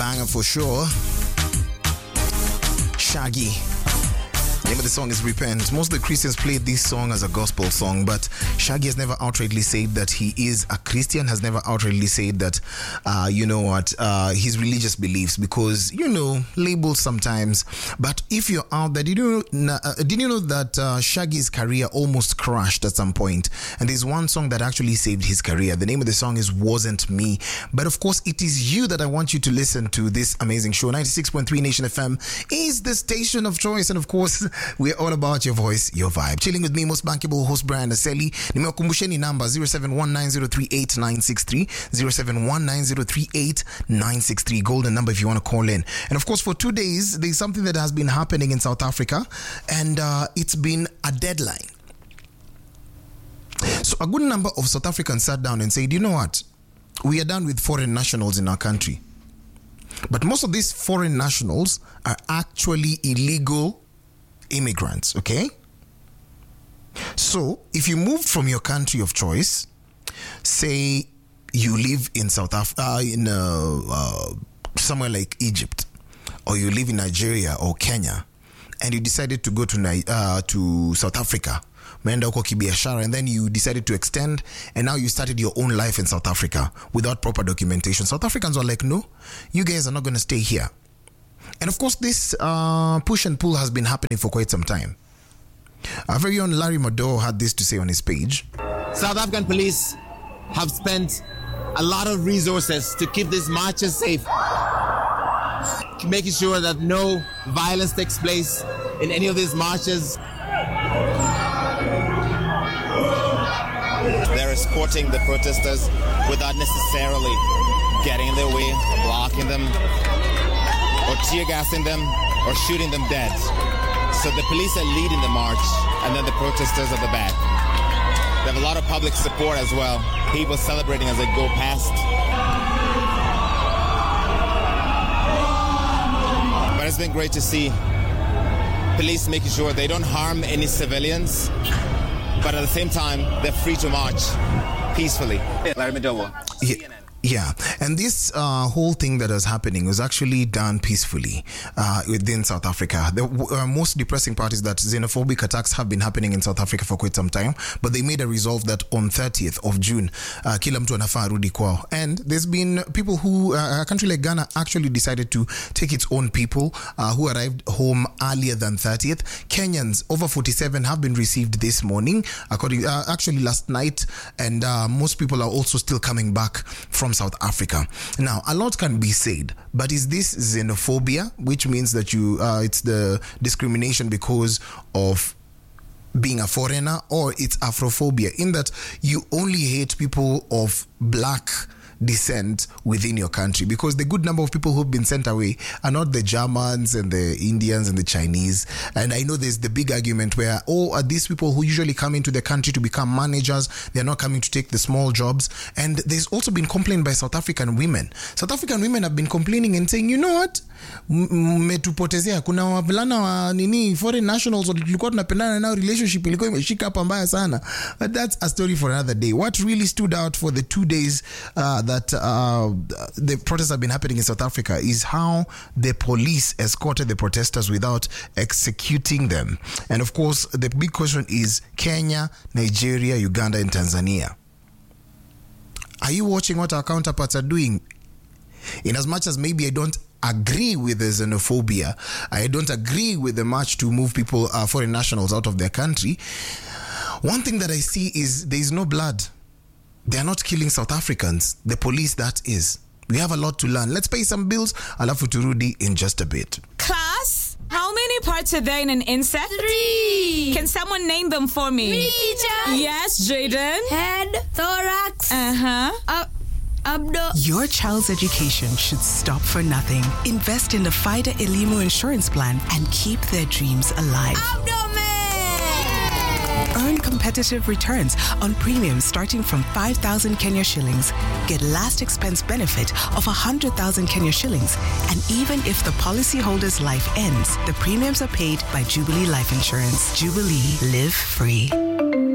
banger for sure. Shaggy. The name of the song is Repent. Most of the Christians played this song as a gospel song, but Shaggy has never outrightly said that he is a Christian, has never outrightly said that, his religious beliefs, because, labels sometimes. But if you're out there, did you know that Shaggy's career almost crashed at some point? And there's one song that actually saved his career. The name of the song is Wasn't Me. But of course, it is you that I want you to listen to this amazing show. 96.3 Nation FM is the station of choice. And of course, we're all about your voice, your vibe. Chilling with me, most bankable host Brian Aseli. Nimewakumbusheni number 0719038963, 0719038963, golden number if you want to call in. And of course, for 2 days, there's something that has been happening in South Africa, and it's been a deadline. So a good number of South Africans sat down and said, you know what? We are done with foreign nationals in our country. But most of these foreign nationals are actually illegal immigrants, okay? So if you moved from your country of choice, say you live in South Africa, somewhere like Egypt, or you live in Nigeria or Kenya, and you decided to go to South Africa, and then you decided to extend, and now you started your own life in South Africa without proper documentation. South Africans were like, no, you guys are not going to stay here. And of course, this push and pull has been happening for quite some time. Our very own Larry Mado had this to say on his page. South African police have spent a lot of resources to keep these marches safe, making sure that no violence takes place in any of these marches. They're escorting the protesters without necessarily getting in their way, blocking them, or tear gassing them, or shooting them dead. So the police are leading the march, and then the protesters at the back. They have a lot of public support as well. People celebrating as they go past. But it's been great to see police making sure they don't harm any civilians, but at the same time, they're free to march peacefully. Larry Madowo. Yeah, and this whole thing that is happening was actually done peacefully within South Africa. The most depressing part is that xenophobic attacks have been happening in South Africa for quite some time, but they made a resolve that on 30th of June, kila mtu anafaa rudi kwao. And there's been people who, a country like Ghana actually decided to take its own people who arrived home earlier than 30th. Kenyans, over 47, have been received this morning, actually last night, and most people are also still coming back from South Africa. Now, a lot can be said, but is this xenophobia, which means that it's the discrimination because of being a foreigner, or it's Afrophobia, in that you only hate people of black descent within your country? Because the good number of people who've been sent away are not the Germans and the Indians and the Chinese. And I know there's the big argument where, are these people who usually come into the country to become managers, they're not coming to take the small jobs. And there's also been complaint by South African women. South African women have been complaining and saying, you know what, metupotezea, kuna wavulana wa foreign nationals tulikuwa tunapendana nao, relationship ilikuwa imeshika hapa mbaya sana. But that's a story for another day. What really stood out for the 2 days that the protests have been happening in South Africa is how the police escorted the protesters without executing them. And of course, the big question is Kenya, Nigeria, Uganda, and Tanzania. Are you watching what our counterparts are doing? In as much as maybe I don't agree with the xenophobia, I don't agree with the march to move people, foreign nationals, out of their country, one thing that I see is there is no blood. They are not killing South Africans. The police, that is. We have a lot to learn. Let's pay some bills. Alafu turudi in just a bit. Class, how many parts are there in an insect? 3. Can someone name them for me? Me, teacher. Yes, Jaden. Head, thorax. Your child's education should stop for nothing. Invest in the FIDA Elimu insurance plan and keep their dreams alive. Earn competitive returns on premiums starting from 5,000 Kenya shillings. Get last expense benefit of 100,000 Kenya shillings. And even if the policyholder's life ends, the premiums are paid by Jubilee Life Insurance. Jubilee, live free.